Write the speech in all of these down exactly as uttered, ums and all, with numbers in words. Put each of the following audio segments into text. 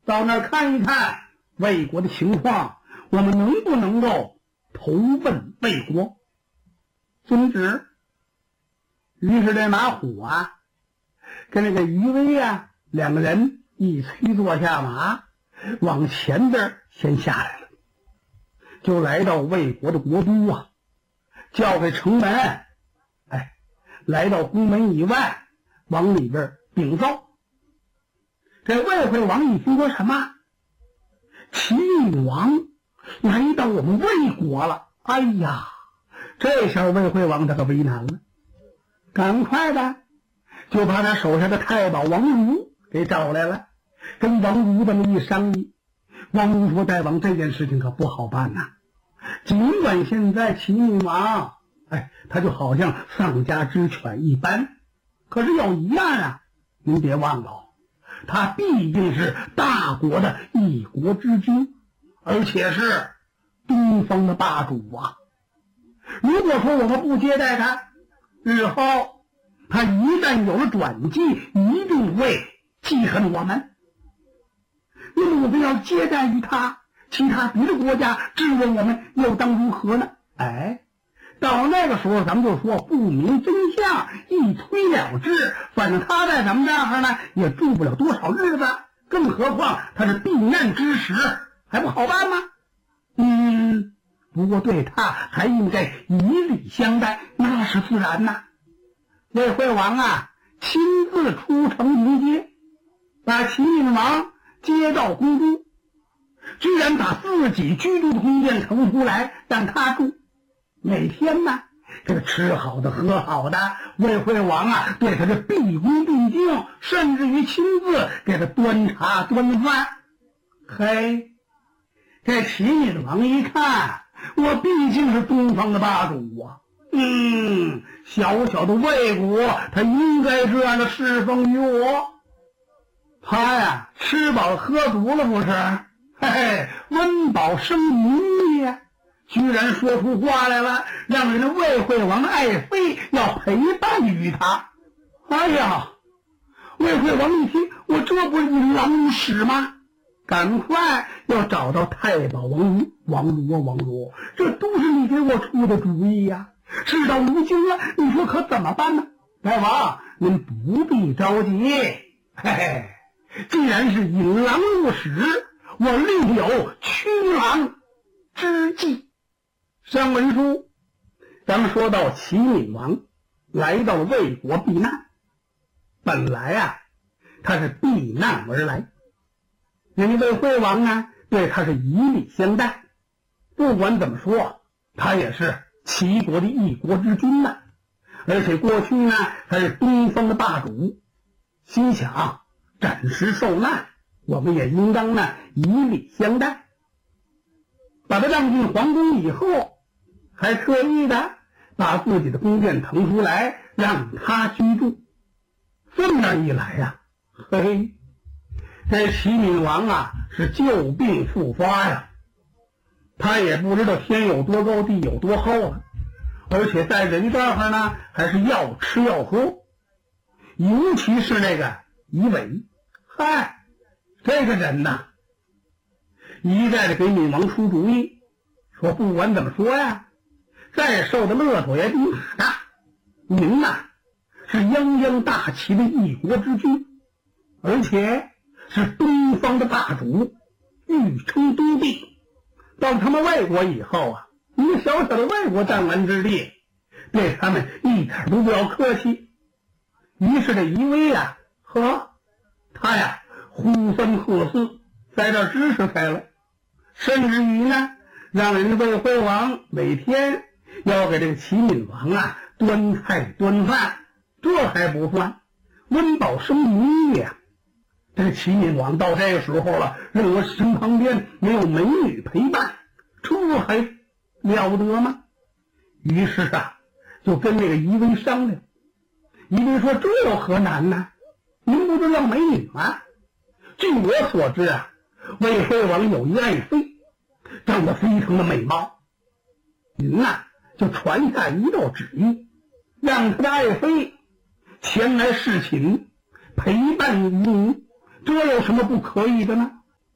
到那儿看一看魏国的情况，我们能不能够投奔魏国？遵旨。于是这马虎啊，跟这个于威啊，两个人一催坐下马，往前边先下来了，就来到魏国的国都啊，叫给城门，哎，来到宫门以外，往里边禀奏。这魏惠王一听说什么？齐闵王来到我们魏国了，哎呀，这下魏惠王他可为难了，赶快的就把他手下的太保王儒给找来了，跟王儒这么一商议。王儒说：“大王，这件事情可不好办呐。尽管现在齐闵王，哎，他就好像丧家之犬一般，可是有一样啊，您别忘了，他毕竟是大国的一国之君，而且是东方的霸主啊。如果说我们不接待他，日后他一旦有了转机，一定会记恨我们。那么我们要接待于他，其他别的国家质问我们，又当如何呢？哎，到那个时候咱们就说不明真相，一推了之，反正他在咱们这儿呢也住不了多少日子，更何况他是避难之时，还不好办吗？嗯，不过对他还应该以礼相待，那是自然呐。魏惠王啊，亲自出城迎接，把齐闵王接到宫中，居然把自己居住的宫殿腾出来让他住。每天呢，这个吃好的喝好的，魏惠王啊对他是毕恭毕敬，甚至于亲自给他端茶端饭。嘿，这齐闵王一看，我毕竟是东方的霸主啊，嗯，小小的魏国，他应该这样的侍奉于我。他呀，吃饱喝足了不是？嘿嘿，温饱生民呀，居然说出话来了，让人家魏惠王的爱妃要陪伴于他。哎呀，魏惠王一听，我这不是引狼入室吗？赶快要找到太保王儒。王儒啊，王儒，这都是你给我出的主意呀！事到如今了，你说可怎么办呢？大王，您不必着急，嘿嘿。既然是引狼入室，我另有驱狼之计。上文书咱们说到齐闵王来到魏国避难，本来啊他是避难而来，人家魏惠王呢对他是以礼相待，不管怎么说他也是齐国的一国之君呐，而且过去呢他是东方的霸主，心想暂时受难，我们也应当呢以礼相待。把他让进皇宫以后，还特意的把自己的宫殿腾出来让他居住。这么一来呀、啊，嘿，这齐闵王啊是旧病复发呀，他也不知道天有多高地有多厚了，而且在人这儿呢还是要吃要喝，尤其是那个以伟，嗨，这个人呐，一再的给闵王出主意，说不管怎么说呀，再受的骆驼也比马大，您呐是泱泱大齐的一国之君，而且是东方的霸主，欲称东帝。到他们魏国以后啊，一个小小的魏国弹丸之地，对他们一点都不要客气。于是这一威啊，呵，他呀呼风喝肆，在这支持开了，甚至于呢，让人家魏惠王每天要给这个齐闵王啊端菜端饭，这还不算，温饱生民呀。这个齐闵王到这个时候了，认为身旁边没有美女陪伴，这还了得吗？于是啊，就跟这个夷威商量。夷威说：“这有何难呢？您不是要美女吗？据我所知啊，魏惠王有一爱妃，长得非常的美貌。您呐、啊，就传下一道旨意，让他的爱妃前来侍寝，陪伴于您，这有什么不可以的呢？”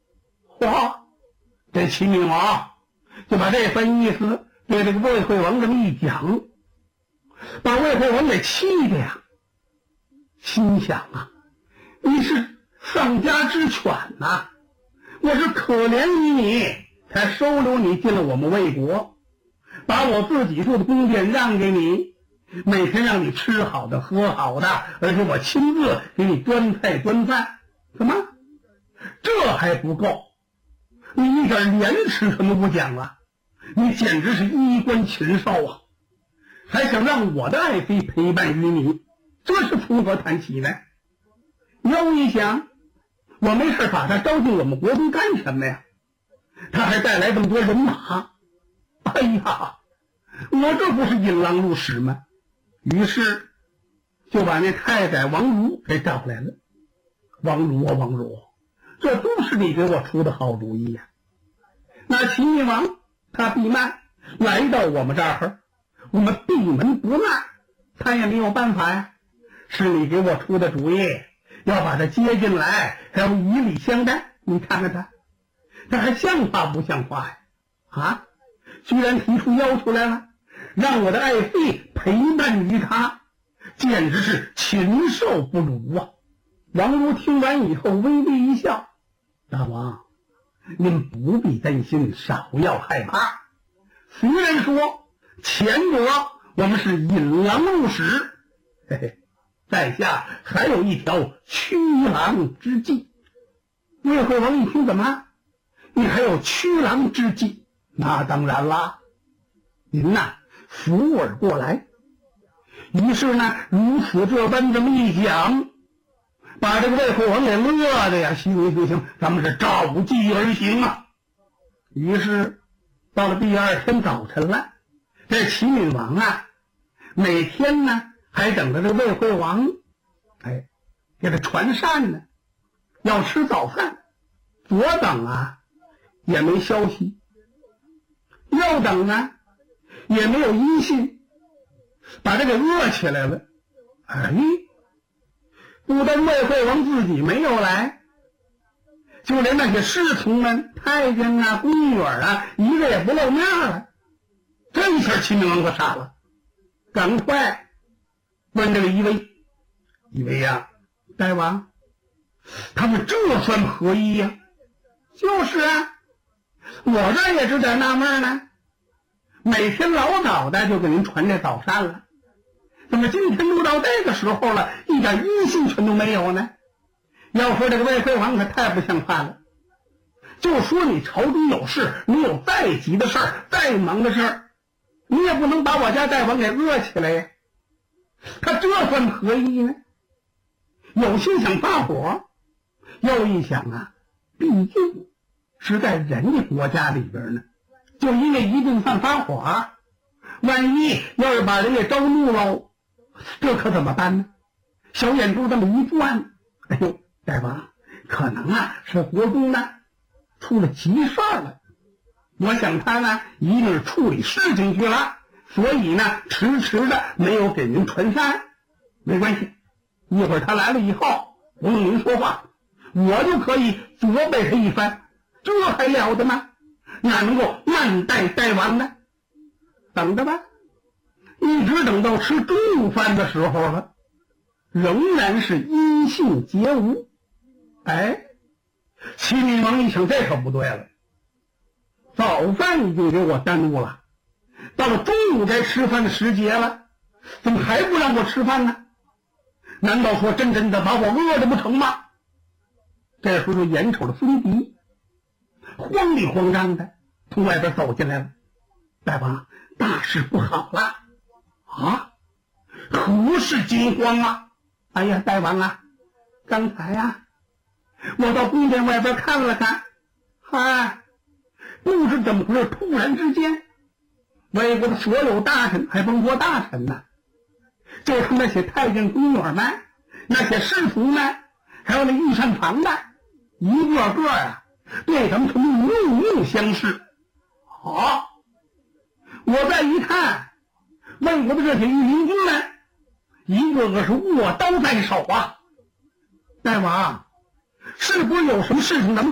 嚯，这齐闵王就把这番意思对这个魏惠王这么一讲，把魏惠王给气的呀，心想啊，你是丧家之犬呐、啊！我是可怜于你，才收留你进了我们魏国，把我自己住的宫殿让给你，每天让你吃好的喝好的，而且我亲自给你端菜端饭。怎么？这还不够？你一点廉耻什么不讲啊？你简直是衣冠禽兽啊！还想让我的爱妃陪伴于你，这是从何谈起呢？又一想，我没事把他招进我们国中干什么呀？他还带来这么多人马，哎呀，我这不是引狼入室吗？于是就把那太宰王儒给找来了。王儒啊，王儒，这都是你给我出的好主意呀、啊！那齐闵王他闭慢来到我们这儿，我们闭门不纳，他也没有办法呀。是你给我出的主意，要把他接进来，还要以礼相待。你看看他，这还像话不像话呀？啊，居然提出要求来了，让我的爱妃陪伴于他，简直是禽兽不如啊！王儒听完以后微微一笑：“大王，您不必担心，少要害怕。虽然说前者我们是引狼入室，嘿嘿，在下还有一条驱狼之计。”魏惠王一听，怎么？你还有驱狼之计？那当然啦，您呐，扶耳过来。于是呢，如此这般这么一讲，把这个魏惠王给乐的呀，行行行，咱们是照计而行啊。于是到了第二天早晨了，这齐闵王啊，每天呢还等着这魏惠王，哎，给他传膳呢，要吃早饭。左等啊，也没消息；右等呢，也没有音信，把这给饿起来了。哎，不但魏惠王自己没有来，就连那些侍从们、太监啊、宫女啊，一个也不露面了。这一下齐闵王可傻了，赶快问这个仪微：“仪微呀，大王，他们这算何意呀？”“就是啊，我这也是点纳闷呢。每天老早的就给您传这早膳了，怎么今天录到这个时候了，一点音信全都没有呢？要说这个魏惠王可太不像话了。就说你朝中有事，你有再急的事儿，再忙的事儿，你也不能把我家大王给饿起来呀。他这算何意呢？有心想发火，又一想啊，毕竟是在人家国家里边呢，就因为一顿饭发火，万一要是把人家招怒喽，这可怎么办呢？小眼珠这么一转，哎呦，大王，可能啊是国中呢出了急事儿了。我想他呢一定是处理事情去了，所以呢迟迟的没有给您传膳。没关系，一会儿他来了以后，不用您说话，我就可以责备他一番。这还了得吗？哪能够慢待大王呢？等着吧，一直等到吃中午饭的时候了，仍然是音信皆无。哎，齐闵王一想，这可不对了，早饭已经给我耽误了，到了中午该吃饭的时节了，怎么还不让我吃饭呢？难道说真真的把我饿着不成吗？这时候就眼瞅着孙迪慌里慌张的从外边走进来了。大王，大事不好了！啊，何事惊慌啊？哎呀，大王啊，刚才呀、啊，我到宫殿外边看了看，嗨，不知怎么回事，突然之间，魏国的所有大臣，还甭说大臣呢，就是那些太监宫女们，那些侍从们，还有那御膳房的，一个个啊，对咱们是怒目相视。好，我再一看，魏国的这些御林军们，一个个是握刀在手啊。大王，是不是有什么事情咱们